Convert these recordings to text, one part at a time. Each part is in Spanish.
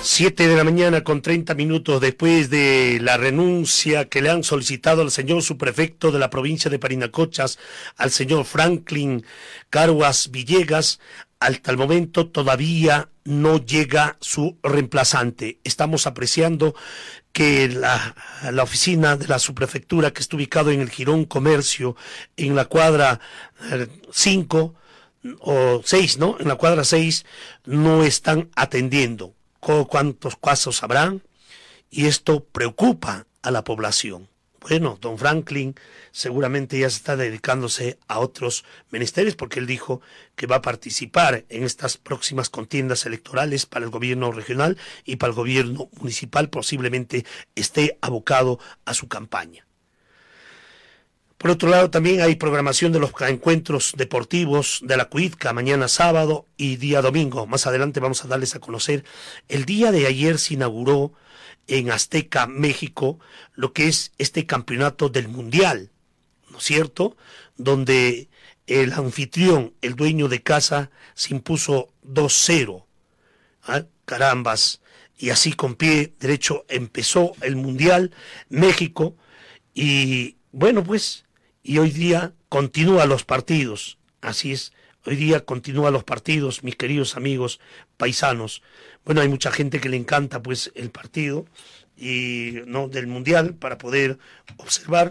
7 de la mañana con 30 minutos después de la renuncia que le han solicitado al señor subprefecto de la provincia de Parinacochas, al señor Franklin Caruas Villegas. Hasta el momento todavía no llega su reemplazante. Estamos apreciando que la oficina de la subprefectura, que está ubicado en el Jirón Comercio, en la cuadra 5 o 6, ¿no? En la cuadra 6 no están atendiendo. ¿Cuántos casos habrán? Y esto preocupa a la población. Bueno, don Franklin seguramente ya se está dedicándose a otros menesteres, porque él dijo que va a participar en estas próximas contiendas electorales para el gobierno regional y para el gobierno municipal. Posiblemente esté abocado a su campaña. Por otro lado, también hay programación de los encuentros deportivos de la Cuitca mañana sábado y día domingo. Más adelante vamos a darles a conocer. El día de ayer se inauguró en Azteca, México, lo que es este campeonato del Mundial, ¿no es cierto? Donde el anfitrión, el dueño de casa, se impuso 2-0. ¿Ah? Carambas. Y así con pie derecho empezó el Mundial México. Y bueno, pues, y hoy día continúan los partidos. Así es, hoy día continúan los partidos, mis queridos amigos paisanos. Bueno, hay mucha gente que le encanta pues el partido y no del Mundial para poder observar,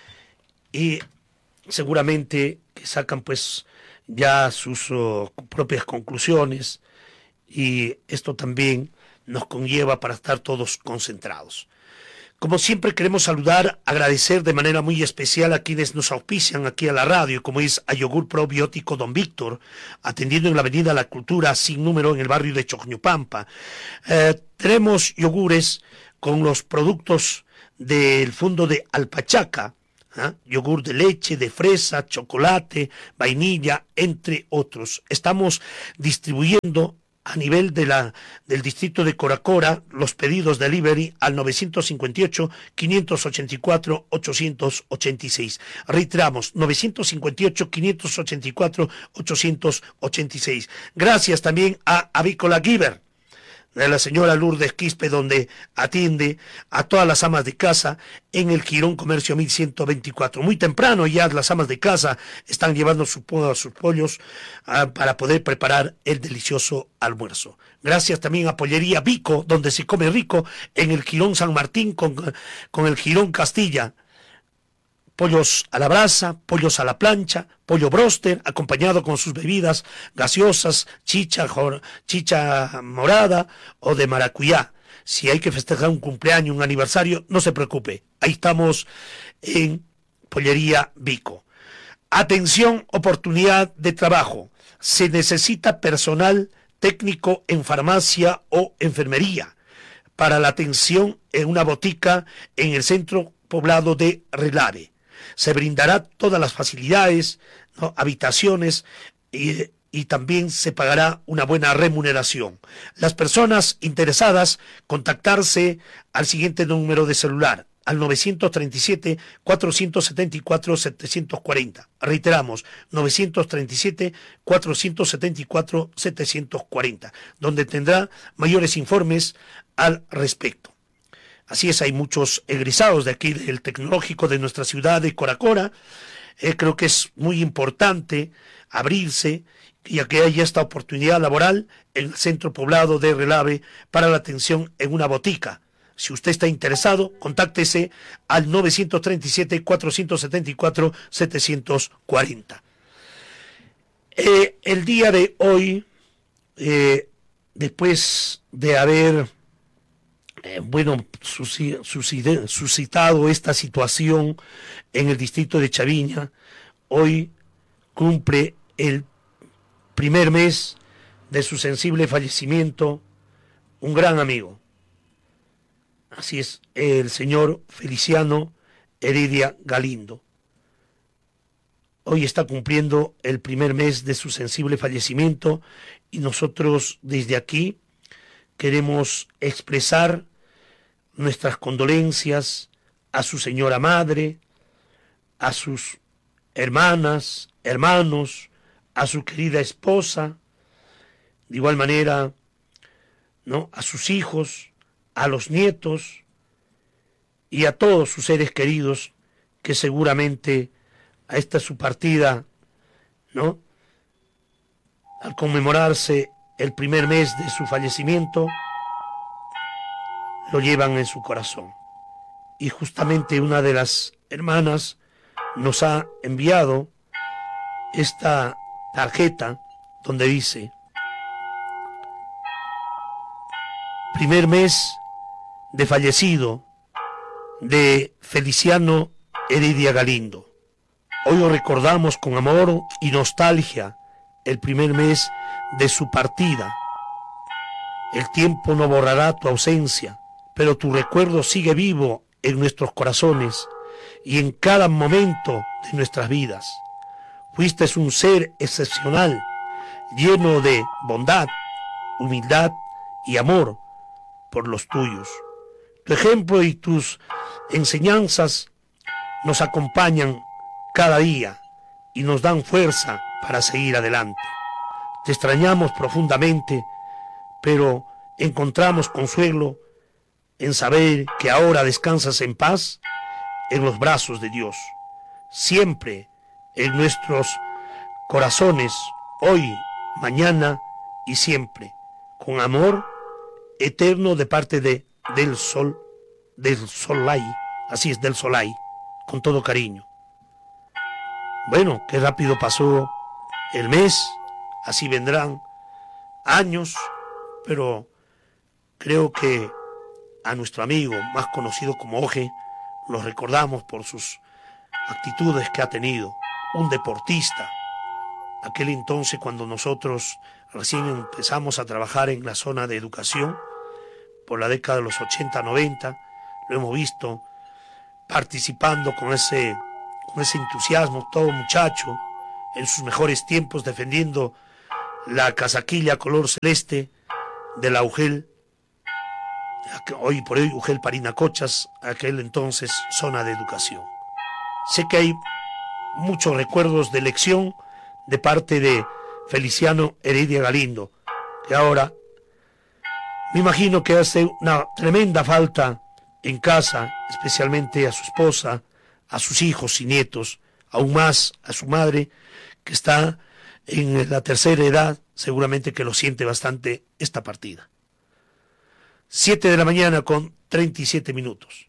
y seguramente que sacan pues ya sus propias conclusiones, y esto también nos conlleva para estar todos concentrados. Como siempre queremos saludar, agradecer de manera muy especial a quienes nos auspician aquí a la radio, como es a Yogur Probiótico Don Víctor, atendiendo en la avenida La Cultura sin número en el barrio de Chocñopampa. Tenemos yogures con los productos del fondo de Alpachaca, yogur de leche, de fresa, chocolate, vainilla, entre otros. Estamos distribuyendo a nivel del distrito de Coracora los pedidos de delivery al 958-584-886. Reiteramos, 958-584-886. Gracias también a Avícola Giver, de la señora Lourdes Quispe, donde atiende a todas las amas de casa en el Jirón Comercio 1124. Muy temprano ya las amas de casa están llevando sus pollos para poder preparar el delicioso almuerzo. Gracias también a Pollería Vico, donde se come rico, en el Jirón San Martín con el Jirón Castilla. Pollos a la brasa, pollos a la plancha, pollo bróster, acompañado con sus bebidas gaseosas, chicha morada o de maracuyá. Si hay que festejar un cumpleaños, un aniversario, no se preocupe. Ahí estamos en Pollería Vico. Atención, oportunidad de trabajo. Se necesita personal técnico en farmacia o enfermería para la atención en una botica en el centro poblado de Relave. Se brindará todas las facilidades, ¿no? Habitaciones, y también se pagará una buena remuneración. Las personas interesadas, contactarse al siguiente número de celular, al 937-474-740. Reiteramos, 937-474-740, donde tendrá mayores informes al respecto. Así es, hay muchos egresados de aquí del tecnológico de nuestra ciudad de Coracora. Creo que es muy importante abrirse, ya que haya esta oportunidad laboral en el centro poblado de Relave para la atención en una botica. Si usted está interesado, contáctese al 937-474-740. El día de hoy, después de haber suscitado esta situación en el distrito de Chaviña, hoy cumple el primer mes de su sensible fallecimiento un gran amigo. Así es, el señor Feliciano Heredia Galindo. Hoy está cumpliendo el primer mes de su sensible fallecimiento, y nosotros desde aquí queremos expresar nuestras condolencias a su señora madre, a sus hermanas, hermanos, a su querida esposa. De igual manera, ¿no?, a sus hijos, a los nietos y a todos sus seres queridos que seguramente a esta su partida, ¿no?, al conmemorarse el primer mes de su fallecimiento, lo llevan en su corazón. Y justamente una de las hermanas nos ha enviado esta tarjeta donde dice: primer mes de fallecido de Feliciano Heredia Galindo. Hoy lo recordamos con amor y nostalgia, el primer mes de su partida. El tiempo no borrará tu ausencia, pero tu recuerdo sigue vivo en nuestros corazones y en cada momento de nuestras vidas. Fuiste un ser excepcional, lleno de bondad, humildad y amor por los tuyos. Tu ejemplo y tus enseñanzas nos acompañan cada día y nos dan fuerza para seguir adelante. Te extrañamos profundamente, pero encontramos consuelo en saber que ahora descansas en paz en los brazos de Dios, siempre en nuestros corazones, hoy, mañana y siempre, con amor eterno de parte del Solay, así es, del Solay, con todo cariño. Bueno, qué rápido pasó el mes, así vendrán años, pero creo que a nuestro amigo más conocido como Oje lo recordamos por sus actitudes que ha tenido, un deportista. Aquel entonces, cuando nosotros recién empezamos a trabajar en la zona de educación, por la década de los 80, 90, lo hemos visto participando con ese entusiasmo, todo muchacho, en sus mejores tiempos, defendiendo la casaquilla color celeste de la UGEL, hoy por hoy UGEL Parinacochas, aquel entonces zona de educación. Sé que hay muchos recuerdos de elección de parte de Feliciano Heredia Galindo, que ahora me imagino que hace una tremenda falta en casa, especialmente a su esposa, a sus hijos y nietos, aún más a su madre, que está en la tercera edad, seguramente que lo siente bastante esta partida. 7 de la mañana con 37 minutos.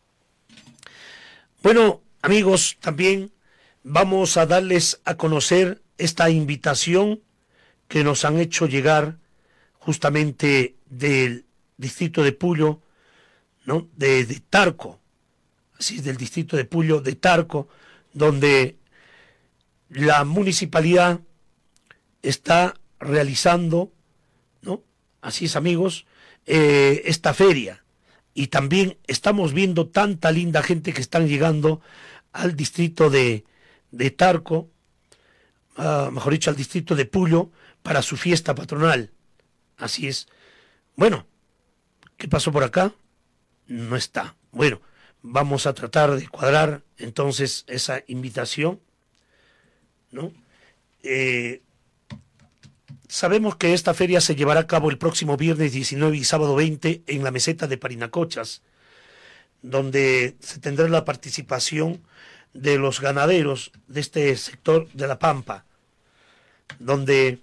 Bueno, amigos, también vamos a darles a conocer esta invitación que nos han hecho llegar justamente del distrito de Puyo, ¿no?, de Tarco, así es, del distrito de Puyo de Tarco, donde la municipalidad está realizando, ¿no?, así es, amigos, esta feria. Y también estamos viendo tanta linda gente que están llegando al distrito de Tarco, mejor dicho, al distrito de Puyo, para su fiesta patronal. Así es. Bueno, ¿qué pasó por acá? No está. Bueno, vamos a tratar de cuadrar entonces esa invitación, ¿no? Sabemos que esta feria se llevará a cabo el próximo viernes 19 y sábado 20 en la meseta de Parinacochas, donde se tendrá la participación de los ganaderos de este sector de La Pampa, donde,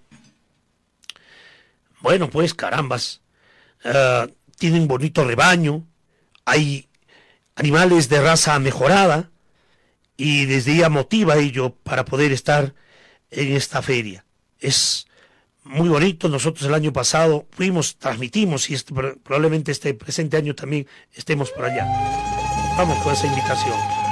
bueno, pues carambas, tienen bonito rebaño, hay animales de raza mejorada y desde ya motiva a ello para poder estar en esta feria. Es muy bonito. Nosotros el año pasado fuimos, transmitimos, y probablemente este presente año también estemos por allá. Vamos con esa invitación.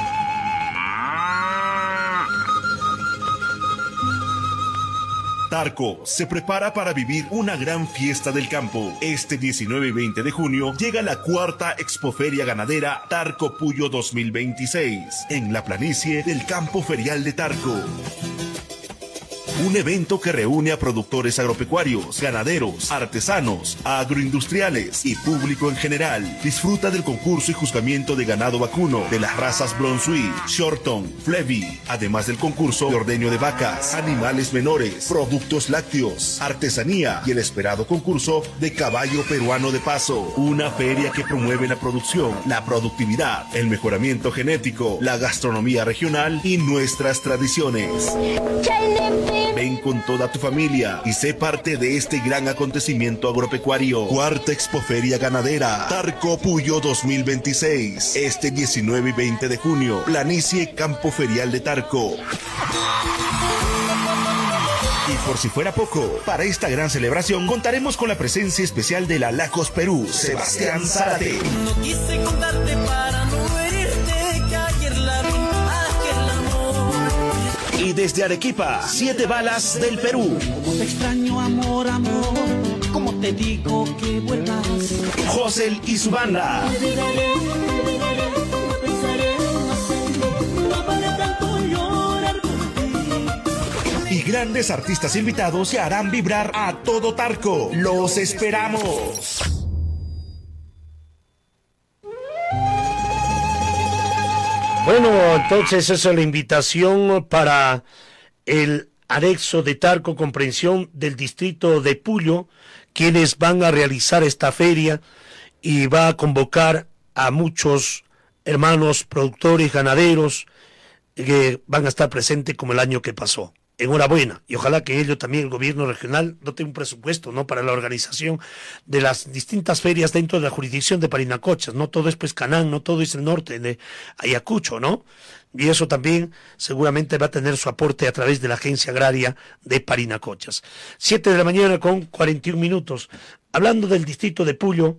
Tarco se prepara para vivir una gran fiesta del campo. Este 19 y 20 de junio llega la cuarta Expoferia Ganadera Tarco Puyo 2026 en la planicie del Campo Ferial de Tarco. un evento que reúne a productores agropecuarios, ganaderos, artesanos, agroindustriales y público en general. Disfruta del concurso y juzgamiento de ganado vacuno de las razas Brunswick, Shorton, Flevy, además del concurso de ordeño de vacas, animales menores, productos lácteos, artesanía y el esperado concurso de caballo peruano de paso. Una feria que promueve la producción, la productividad, el mejoramiento genético, la gastronomía regional y nuestras tradiciones. Ven con toda tu familia y sé parte de este gran acontecimiento agropecuario. Cuarta Expoferia Ganadera, Tarco Puyo 2026. Este 19 y 20 de junio, Planicie Campo Ferial de Tarco. Y por si fuera poco, para esta gran celebración contaremos con la presencia especial de la Lacos Perú, Sebastián Zárate. No quise contarte para no herirte, que ayer la vi, aquel amor. Y desde Arequipa, 7 balas del Perú. Como te extraño, amor, amor, como te digo que vuelvas. Josel y su banda. No pensaré más en ti, no vale tanto llorar por ti. Y grandes artistas invitados que harán vibrar a todo Tarco. ¡Los esperamos! Bueno, entonces esa es la invitación para el anexo de Tarco, comprensión del distrito de Puyo, quienes van a realizar esta feria y va a convocar a muchos hermanos productores, ganaderos, que van a estar presentes como el año que pasó. Enhorabuena, y ojalá que ello también el gobierno regional dote un presupuesto, ¿no?, para la organización de las distintas ferias dentro de la jurisdicción de Parinacochas. No todo es Canán, no todo es el norte de Ayacucho, ¿no? Y eso también seguramente va a tener su aporte a través de la Agencia Agraria de Parinacochas. 7:41 a.m. Hablando del distrito de Puyo,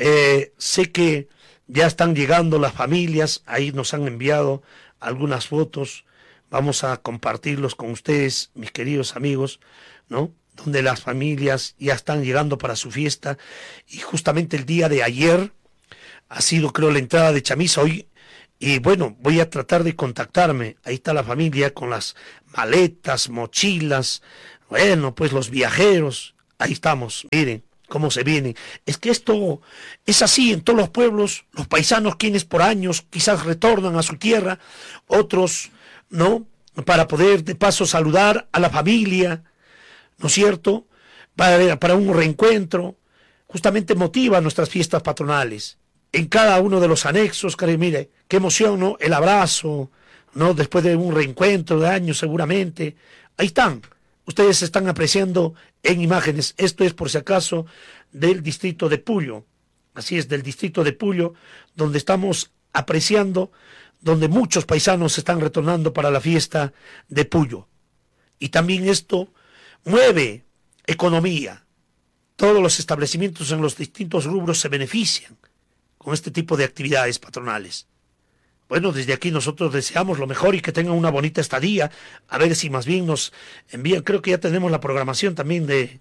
sé que ya están llegando las familias, ahí nos han enviado algunas fotos. Vamos a compartirlos con ustedes, mis queridos amigos, ¿no? Donde las familias ya están llegando para su fiesta. Y justamente el día de ayer ha sido, creo, la entrada de Chamisa hoy. Y bueno, voy a tratar de contactarme. Ahí está la familia con las maletas, mochilas. Bueno, pues los viajeros. Ahí estamos, miren cómo se viene. Es que esto es así en todos los pueblos. Los paisanos, quienes por años quizás retornan a su tierra, otros ¿no?, para poder de paso saludar a la familia, ¿no es cierto?, para un reencuentro, justamente motiva nuestras fiestas patronales. En cada uno de los anexos, mire, qué emoción, ¿no?, el abrazo, ¿no?, después de un reencuentro de años seguramente. Ahí están, ustedes están apreciando en imágenes, esto es por si acaso del distrito de Puyo, así es, del distrito de Puyo, donde estamos apreciando, donde muchos paisanos están retornando para la fiesta de Puyo. Y también esto mueve economía. Todos los establecimientos en los distintos rubros se benefician con este tipo de actividades patronales. Bueno, desde aquí nosotros deseamos lo mejor y que tengan una bonita estadía. A ver si más bien nos envían, creo que ya tenemos la programación también de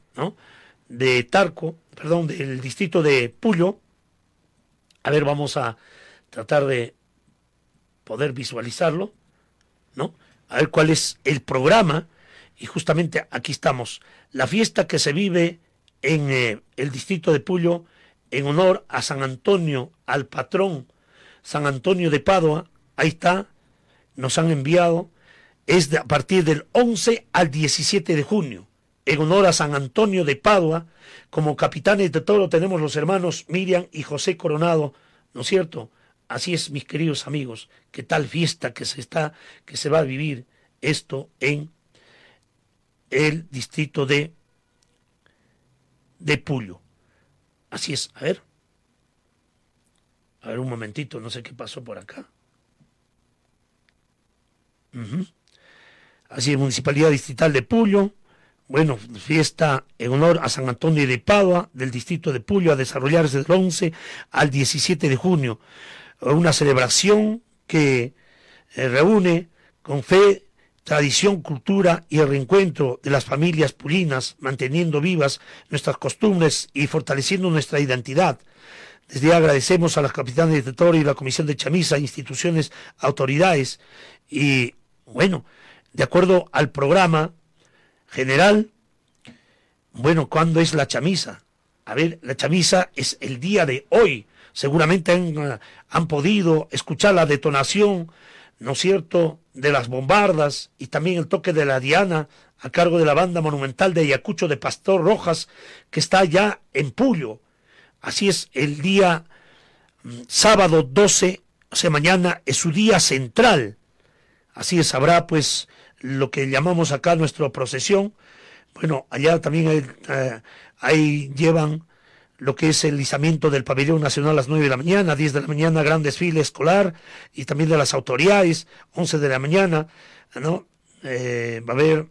Tarco, perdón, del distrito de Puyo. A ver, vamos a tratar de poder visualizarlo, ¿no? A ver cuál es el programa. Y justamente aquí estamos, la fiesta que se vive en el distrito de Puyo en honor a San Antonio, al patrón San Antonio de Padua. Ahí está, nos han enviado, es a partir del 11 al 17 de junio, en honor a San Antonio de Padua. Como capitanes de todo tenemos los hermanos Miriam y José Coronado, ¿no es cierto? Así es, mis queridos amigos, qué tal fiesta que se va a vivir esto en el distrito de Puyo. Así es, a ver un momentito, no sé qué pasó por acá. Así es, Municipalidad Distrital de Puyo. Bueno, fiesta en honor a San Antonio de Padua del distrito de Puyo a desarrollarse del 11 al 17 de junio. Una celebración que reúne con fe, tradición, cultura y el reencuentro de las familias pulinas, manteniendo vivas nuestras costumbres y fortaleciendo nuestra identidad. Desde ya agradecemos a las capitanes de Toro y la Comisión de Chamisa, instituciones, autoridades y, bueno, de acuerdo al programa, General, bueno, ¿cuándo es la chamisa? A ver, la chamisa es el día de hoy. Seguramente han podido escuchar la detonación, ¿no es cierto?, de las bombardas y también el toque de la diana a cargo de la banda monumental de Ayacucho de Pastor Rojas, que está ya en Puyo. Así es, el día sábado 12, o sea, mañana es su día central. Así es, habrá pues lo que llamamos acá nuestra procesión. Bueno, allá también ahí llevan lo que es el izamiento del pabellón nacional a las 9 de la mañana, 10 de la mañana, gran desfile escolar y también de las autoridades, 11 de la mañana, ¿no? Va a haber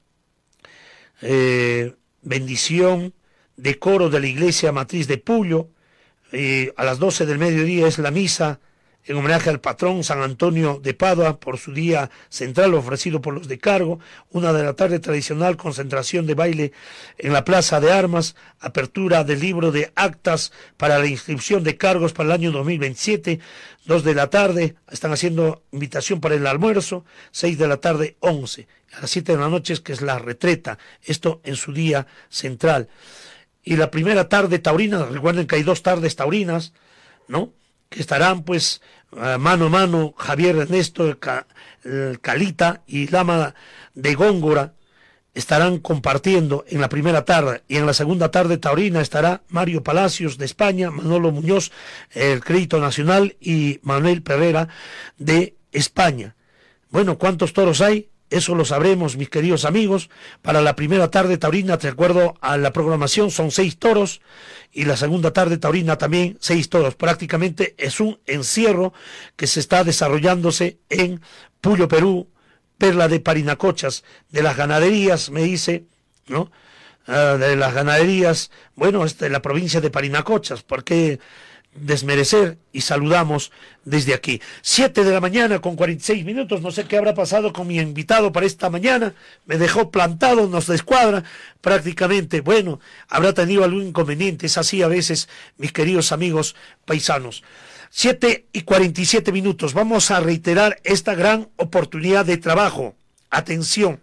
bendición de coro de la iglesia matriz de Puyo, a las 12 del mediodía es la misa en homenaje al patrón San Antonio de Padua por su día central ofrecido por los de cargo. 1 de la tarde tradicional concentración de baile en la Plaza de Armas, apertura del libro de actas para la inscripción de cargos para el año 2027. 2 de la tarde están haciendo invitación para el almuerzo. 6 de la tarde 11. A las 7 de la noche es que es la retreta, esto en su día central. Y la primera tarde taurina, recuerden que hay 2 tardes taurinas, ¿no?, que estarán pues mano a mano Javier Ernesto el Calita y Lama de Góngora, estarán compartiendo en la primera tarde, y en la segunda tarde taurina estará Mario Palacios de España, Manolo Muñoz, el Crédito Nacional, y Manuel Perrera de España. Bueno, ¿cuántos toros hay? Eso lo sabremos, mis queridos amigos. Para la primera tarde taurina, de acuerdo a la programación, son 6 toros, y la segunda tarde taurina también 6 toros. Prácticamente es un encierro que se está desarrollándose en Puyo, Perú, Perla de Parinacochas, de las ganaderías, me dice, ¿no? De las ganaderías, bueno, de la provincia de Parinacochas, porque desmerecer, y saludamos desde aquí. 7 de la mañana con 46 minutos, no sé qué habrá pasado con mi invitado para esta mañana, me dejó plantado, nos descuadra prácticamente. Bueno, habrá tenido algún inconveniente, es así a veces, mis queridos amigos paisanos. 7 y 47 minutos, vamos a reiterar esta gran oportunidad de trabajo. Atención,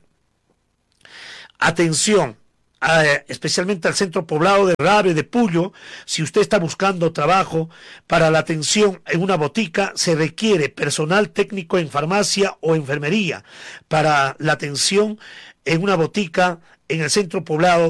atención. Especialmente al centro poblado de Rave de Puyo. Si usted está buscando trabajo para la atención en una botica, se requiere personal técnico en farmacia o enfermería. Para la atención en una botica en el centro poblado